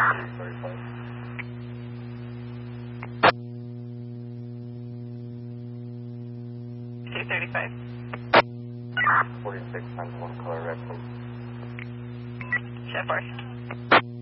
235. 46 times 1 color red, please. Chef Force.